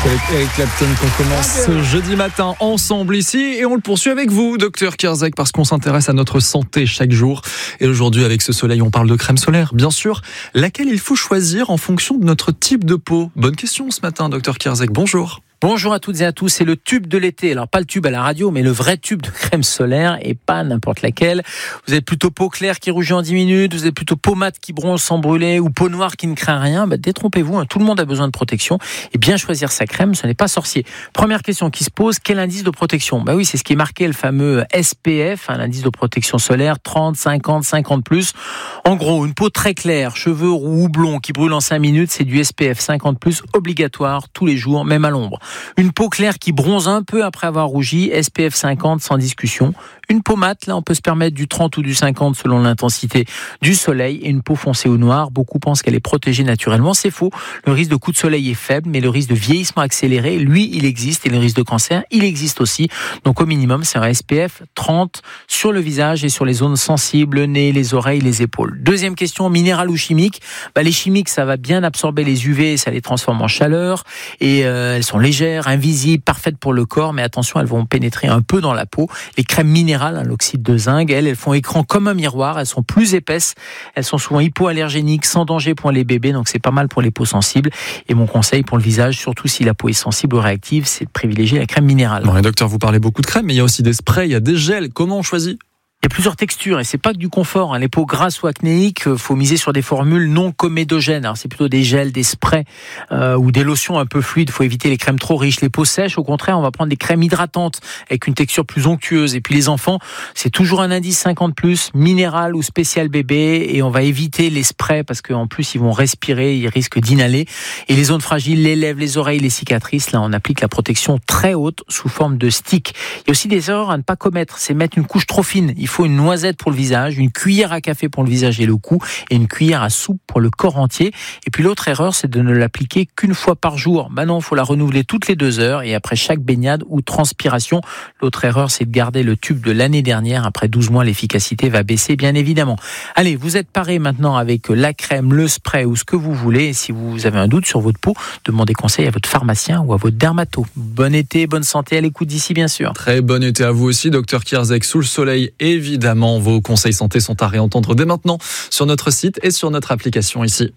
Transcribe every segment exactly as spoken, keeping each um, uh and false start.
C'est avec Eric Clapton qu'on commence ce jeudi matin ensemble ici et on le poursuit avec vous, docteur Kierzek, parce qu'on s'intéresse à notre santé chaque jour. Et aujourd'hui, avec ce soleil, on parle de crème solaire, bien sûr, laquelle il faut choisir en fonction de notre type de peau. Bonne question ce matin, docteur Kierzek. Bonjour. Bonjour à toutes et à tous, c'est le tube de l'été. Alors pas le tube à la radio, mais le vrai tube de crème solaire et pas n'importe laquelle. Vous êtes plutôt peau claire qui rougit en dix minutes, vous êtes plutôt peau mate qui bronze sans brûler ou peau noire qui ne craint rien. Bah, détrompez-vous, hein, tout le monde a besoin de protection et bien choisir sa crème, ce n'est pas sorcier. Première question qui se pose, quel indice de protection ? Bah oui, c'est ce qui est marqué, le fameux S P F, hein, l'indice de protection solaire, trente, cinquante, cinquante plus. En gros, une peau très claire, cheveux roux ou blonds qui brûlent en cinq minutes, c'est du S P F cinquante plus obligatoire tous les jours, même à l'ombre. Une peau claire qui bronze un peu après avoir rougi, S P F cinquante sans discussion. Une peau mate, là on peut se permettre du trente ou du cinquante selon l'intensité du soleil. Et une peau foncée ou noire, beaucoup pensent qu'elle est protégée naturellement. C'est faux, le risque de coup de soleil est faible, mais le risque de vieillissement accéléré, lui, il existe. Et le risque de cancer, il existe aussi. Donc au minimum, c'est un S P F trente sur le visage et sur les zones sensibles, le nez, les oreilles, les épaules. Deuxième question, minéral ou chimique ? Bah, les chimiques, ça va bien absorber les U V, ça les transforme en chaleur. Et euh, elles sont légères, invisibles, parfaites pour le corps, mais attention, elles vont pénétrer un peu dans la peau. Les crèmes minérales, hein, l'oxyde de zinc, elles, elles font écran comme un miroir, elles sont plus épaisses, elles sont souvent hypoallergéniques, sans danger pour les bébés, donc c'est pas mal pour les peaux sensibles. Et mon conseil pour le visage, surtout si la peau est sensible ou réactive, c'est de privilégier la crème minérale. Bon, et docteur, vous parlez beaucoup de crème, mais il y a aussi des sprays, il y a des gels. Comment on choisit ? Il y a plusieurs textures et c'est pas que du confort. Hein. Les peaux grasses ou acnéiques, faut miser sur des formules non comédogènes. Alors c'est plutôt des gels, des sprays euh, ou des lotions un peu fluides. Faut éviter les crèmes trop riches. Les peaux sèches, au contraire, on va prendre des crèmes hydratantes avec une texture plus onctueuse. Et puis les enfants, c'est toujours un indice cinquante plus, minéral ou spécial bébé. Et on va éviter les sprays parce qu'en plus ils vont respirer, ils risquent d'inhaler. Et les zones fragiles, les lèvres, les oreilles, les cicatrices, là on applique la protection très haute sous forme de stick. Il y a aussi des erreurs à ne pas commettre. C'est mettre une couche trop fine. Il faut une noisette pour le visage, une cuillère à café pour le visage et le cou, et une cuillère à soupe pour le corps entier. Et puis l'autre erreur, c'est de ne l'appliquer qu'une fois par jour. Bah non, il faut la renouveler toutes les deux heures et après chaque baignade ou transpiration. L'autre erreur, c'est de garder le tube de l'année dernière. Après douze mois, l'efficacité va baisser, bien évidemment. Allez, vous êtes parés maintenant avec la crème, le spray ou ce que vous voulez. Et si vous avez un doute sur votre peau, demandez conseil à votre pharmacien ou à votre dermato. Bon été, bonne santé à l'écoute d'ici, bien sûr. Très bon été à vous aussi, docteur Kierzek, sous le soleil, évidemment. Vos conseils santé sont à réentendre dès maintenant sur notre site et sur notre application ici.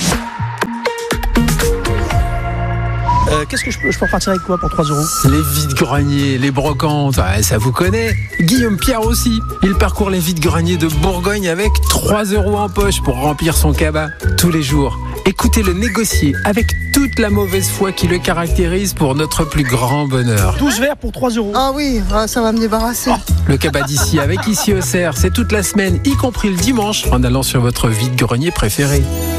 Euh, qu'est-ce que je peux, je peux repartir avec quoi pour trois euros ? Les vides-greniers, les brocantes, ouais, ça vous connaît. Guillaume Pierre aussi, il parcourt les vides-greniers de Bourgogne avec trois euros en poche pour remplir son cabas tous les jours. Écoutez-le négocier avec toute la mauvaise foi qui le caractérise pour notre plus grand bonheur. douze verres pour trois euros. Ah oui, ça va me débarrasser. Oh, le cabas d'ici avec Ici au Cerf, c'est toute la semaine, y compris le dimanche, en allant sur votre vide-grenier préféré.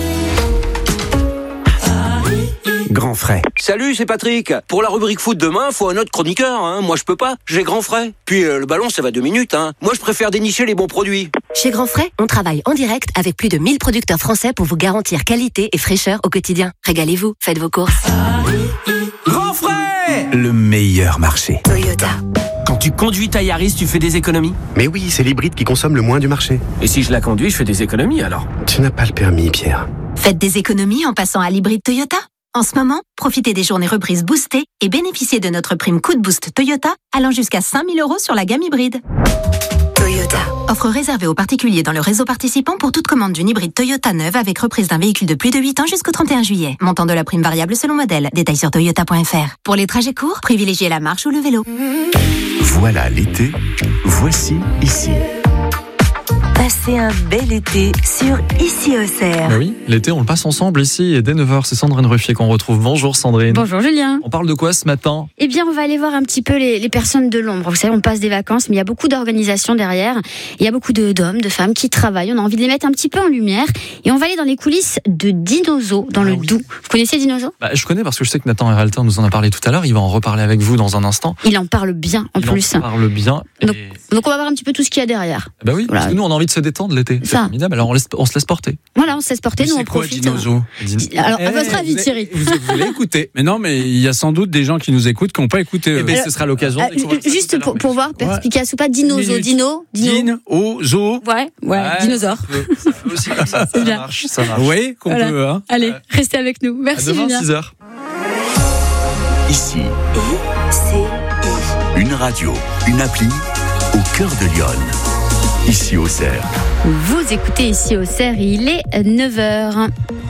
Grand frais. Salut, c'est Patrick. Pour la rubrique foot demain, faut un autre chroniqueur. Hein. Moi, je peux pas. J'ai Grand frais. Puis euh, le ballon, ça va deux minutes. Hein. Moi, je préfère dénicher les bons produits. Chez Grand frais, on travaille en direct avec plus de mille producteurs français pour vous garantir qualité et fraîcheur au quotidien. Régalez-vous, faites vos courses. Grand frais, le meilleur marché. Toyota. Quand tu conduis ta Yaris, tu fais des économies ? Mais oui, c'est l'hybride qui consomme le moins du marché. Et si je la conduis, je fais des économies alors ? Tu n'as pas le permis, Pierre. Faites des économies en passant à l'hybride Toyota. En ce moment, profitez des journées reprises boostées et bénéficiez de notre prime Coup de Boost Toyota allant jusqu'à cinq mille euros sur la gamme hybride. Toyota. Offre réservée aux particuliers dans le réseau participant pour toute commande d'une hybride Toyota neuve avec reprise d'un véhicule de plus de huit ans jusqu'au trente et un juillet. Montant de la prime variable selon modèle. Détails sur toyota point f r. Pour les trajets courts, privilégiez la marche ou le vélo. Voilà l'été. Voici ici. Passez un bel été sur Ici au Cerf. Bah oui, l'été on le passe ensemble ici et dès neuf heures, c'est Sandrine Ruffier qu'on retrouve. Bonjour Sandrine. Bonjour Julien. On parle de quoi ce matin ? Eh bien on va aller voir un petit peu les, les personnes de l'ombre. Vous savez, on passe des vacances, mais il y a beaucoup d'organisations derrière. Il y a beaucoup de, d'hommes, de femmes qui travaillent. On a envie de les mettre un petit peu en lumière. Et on va aller dans les coulisses de Dinozo, dans ah, le oui. Doubs. Vous connaissez Dinozo ? Bah, je connais parce que je sais que Nathan Heralter nous en a parlé tout à l'heure. Il va en reparler avec vous dans un instant. Il en parle bien en il plus. Il en parle bien. Et... Donc, donc on va voir un petit peu tout ce qu'il y a derrière. Bah oui, voilà. Parce que nous on a envie de se détendre l'été. C'est formidable. Alors on, laisse, on se laisse porter. Voilà, on se laisse porter. Mais nous c'est on quoi, profite. Dinozo ? Alors à eh, votre avis, vous Thierry. Vous, vous voulez écouter ? Mais non, mais il y a sans doute des gens qui nous écoutent qui n'ont pas écouté. Eh bien, ce sera l'occasion. Euh, juste pour, pour voir, perspicace ou pas, Dinozo, Dino, Dino, o, zo. Ouais, ouais, ouais, dinosaure. Ça peut, ça peut aussi comme ça. C'est Ça bien. marche, ça marche. Oui, qu'on voilà. peut. Hein. Allez, restez avec nous. Merci à demain, Julien. six heures. ici. I C I. Une radio, une appli au cœur de Lyon. Ici Auxerre. Vous écoutez Ici Auxerre, il est neuf heures.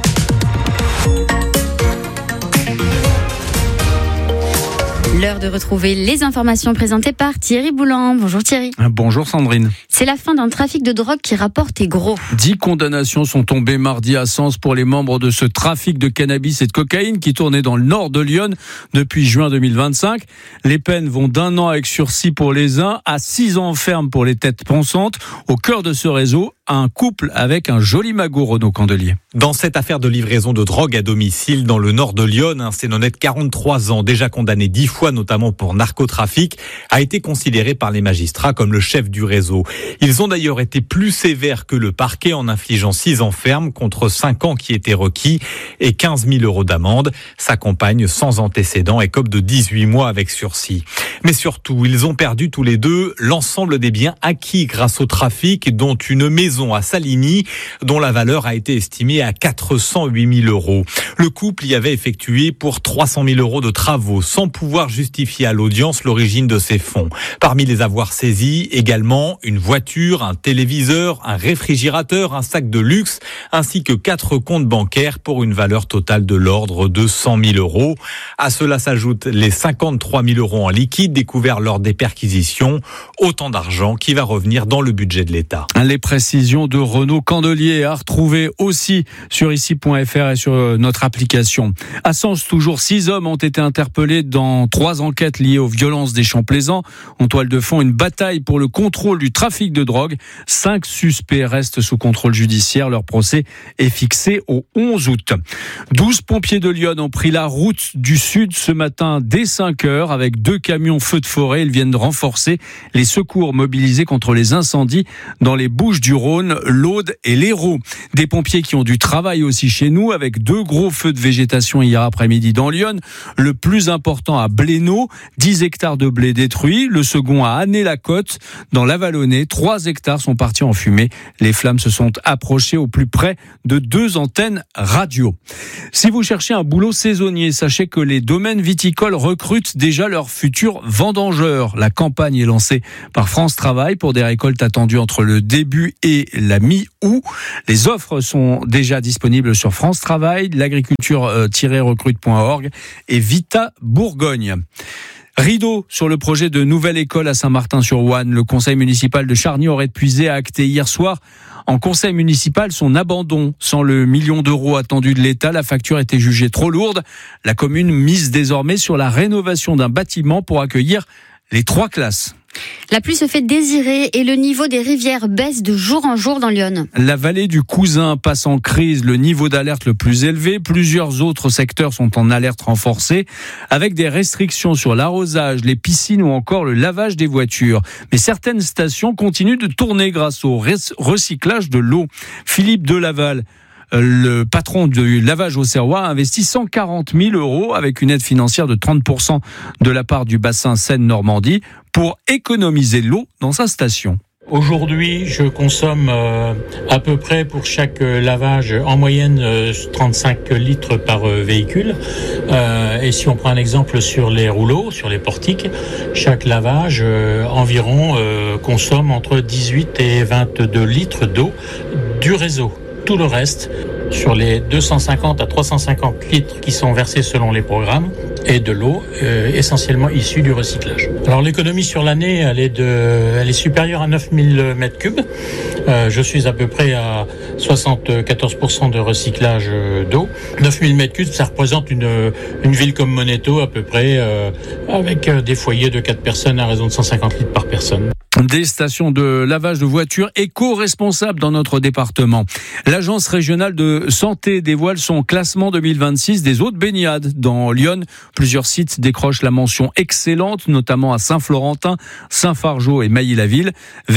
L'heure de retrouver les informations présentées par Thierry Boulan. Bonjour Thierry. Bonjour Sandrine. C'est la fin d'un trafic de drogue qui rapporte est gros. Dix condamnations sont tombées mardi à Sens pour les membres de ce trafic de cannabis et de cocaïne qui tournait dans le nord de Lyon depuis juin deux mille vingt-cinq. Les peines vont d'un an avec sursis pour les uns à six ans ferme pour les têtes pensantes. Au cœur de ce réseau, un couple avec un joli magot, Renaud Candelier. Dans cette affaire de livraison de drogue à domicile dans le nord de Lyon, un Sénonais, quarante-trois ans, déjà condamné dix fois notamment pour narcotrafic, a été considéré par les magistrats comme le chef du réseau. Ils ont d'ailleurs été plus sévères que le parquet en infligeant six ans ferme contre cinq ans qui étaient requis et quinze mille euros d'amende. Sa compagne, sans antécédent, écope de dix-huit mois avec sursis. Mais surtout, ils ont perdu tous les deux l'ensemble des biens acquis grâce au trafic, dont une maison à Saligny, dont la valeur a été estimée à quatre cent huit mille euros. Le couple y avait effectué pour trois cent mille euros de travaux, sans pouvoir justifier à l'audience l'origine de ces fonds. Parmi les avoirs saisis, également une voiture, un téléviseur, un réfrigérateur, un sac de luxe, ainsi que quatre comptes bancaires pour une valeur totale de l'ordre de cent mille euros. À cela s'ajoutent les cinquante-trois mille euros en liquide découverts lors des perquisitions. Autant d'argent qui va revenir dans le budget de l'État. Les précisions de Renaud Candelier à retrouver aussi sur ici point f r et sur notre application. À Sens, toujours six hommes ont été interpellés dans trois enquêtes liées aux violences des Champs-Plaisants. En toile de fond, une bataille pour le contrôle du trafic de drogue. Cinq suspects restent sous contrôle judiciaire. Leur procès est fixé au onze août. douze pompiers de Lyon ont pris la route du sud ce matin dès cinq heures avec deux camions feux de forêt. Ils viennent de renforcer les secours mobilisés contre les incendies dans les Bouches-du-Rhône, l'Aude et l'Hérault. Des pompiers qui ont du travail aussi chez nous avec deux gros feux de végétation hier après-midi dans Lyon. Le plus important à Blénaud, dix hectares de blé détruits. Le second à Année-la-Côte, dans l'Avalonnais. trois hectares sont partis en fumée. Les flammes se sont approchées au plus près de deux antennes radio. Si vous cherchez un boulot saisonnier, sachez que les domaines viticoles recrutent déjà leurs futurs vendangeurs. La campagne est lancée par France Travail pour des récoltes attendues entre le début et la mi-août. Les offres sont déjà disponibles sur France Travail, l'agriculture tiret recrute point org et Vita Bourgogne. Rideau sur le projet de nouvelle école à Saint-Martin-sur-Ouanne. Le conseil municipal de Charny aurait puisé à acter hier soir en conseil municipal son abandon. Sans le million d'euros attendu de l'État, la facture était jugée trop lourde. La commune mise désormais sur la rénovation d'un bâtiment pour accueillir les trois classes. La pluie se fait désirer et le niveau des rivières baisse de jour en jour dans Lyon. La vallée du Cousin passe en crise, le niveau d'alerte le plus élevé. Plusieurs autres secteurs sont en alerte renforcée, avec des restrictions sur l'arrosage, les piscines ou encore le lavage des voitures. Mais certaines stations continuent de tourner grâce au recyclage de l'eau. Philippe Delaval, le patron du lavage auxerrois, a investi cent quarante mille euros avec une aide financière de trente pour cent de la part du bassin Seine-Normandie pour économiser l'eau dans sa station. Aujourd'hui, je consomme euh, à peu près pour chaque euh, lavage en moyenne euh, trente-cinq litres par euh, véhicule. Euh, et si on prend un exemple sur les rouleaux, sur les portiques, chaque lavage euh, environ euh, consomme entre dix-huit et vingt-deux litres d'eau du réseau. Tout le reste, sur les deux cent cinquante à trois cent cinquante litres qui sont versés selon les programmes, et de l'eau euh, essentiellement issue du recyclage. Alors l'économie sur l'année, elle est de, elle est supérieure à neuf mille mètres cubes. Euh, je suis à peu près à soixante-quatorze pour cent de recyclage d'eau. neuf mille mètres cubes, ça représente une, une ville comme Moneto à peu près, euh, avec des foyers de quatre personnes à raison de cent cinquante litres par personne. Des stations de lavage de voitures éco-responsables dans notre département. L'Agence régionale de santé dévoile son classement deux mille vingt-six des eaux de baignade. Dans Lyon, plusieurs sites décrochent la mention excellente, notamment à Saint-Florentin, Saint-Fargeau et Mailly-la-Ville.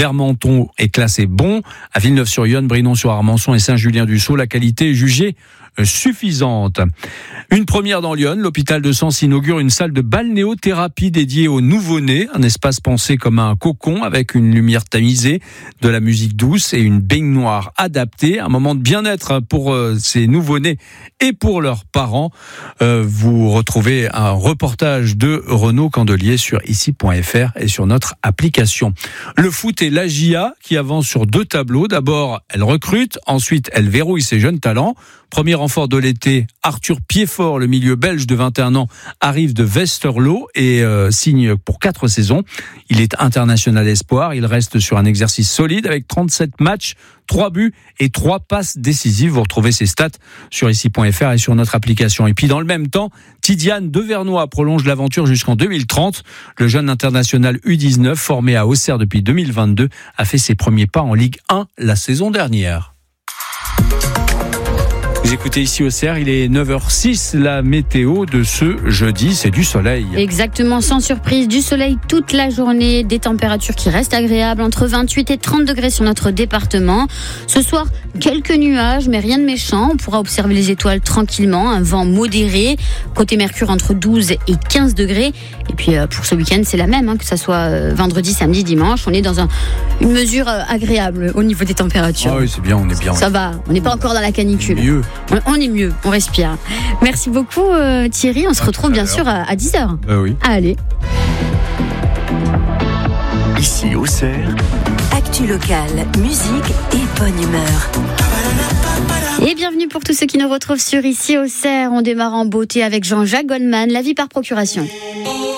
Vermenton est classé bon. À Villeneuve-sur-Yonne, Brinon-sur-Armançon et Saint-Julien-du-Sault, la qualité est jugée suffisante. Une première dans Lyon, l'hôpital de Sens inaugure une salle de balnéothérapie dédiée aux nouveau-nés, un espace pensé comme un cocon avec une lumière tamisée, de la musique douce et une baignoire adaptée, un moment de bien-être pour ces nouveau-nés et pour leurs parents. Euh, vous retrouvez un reportage de Renaud Candelier sur ici point f r et sur notre application. Le foot et l'A J A qui avance sur deux tableaux. D'abord, elle recrute, ensuite elle verrouille ses jeunes talents. Premier renfort de l'été, Arthur Piedfort, le milieu belge de vingt et un ans, arrive de Westerlo et euh, signe pour quatre saisons. Il est international espoir, il reste sur un exercice solide avec trente-sept matchs, trois buts et trois passes décisives. Vous retrouvez ces stats sur ici point f r et sur notre application. Et puis dans le même temps, Tidiane Devernois prolonge l'aventure jusqu'en deux mille trente. Le jeune international U dix-neuf, formé à Auxerre depuis deux mille vingt-deux, a fait ses premiers pas en Ligue un la saison dernière. Vous écoutez ici Auxerre, il est neuf heures six, la météo de ce jeudi, c'est du soleil. Exactement, sans surprise, du soleil toute la journée, des températures qui restent agréables, entre vingt-huit et trente degrés sur notre département. Ce soir, quelques nuages, mais rien de méchant, on pourra observer les étoiles tranquillement, un vent modéré, côté Mercure entre douze et quinze degrés. Et puis pour ce week-end, c'est la même, hein, que ça soit vendredi, samedi, dimanche, on est dans un, une mesure agréable au niveau des températures. Ah oui, c'est bien, on est bien. Ça va, on n'est pas encore dans la canicule. Mieux. On est mieux, on respire. Merci beaucoup euh, Thierry, on se retrouve bien sûr à, à dix heures. Bah oui. Allez. Ici Auxerre. Actu locale, musique et bonne humeur. Et bienvenue pour tous ceux qui nous retrouvent sur ici Auxerre. On démarre en beauté avec Jean-Jacques Goldman, La vie par procuration.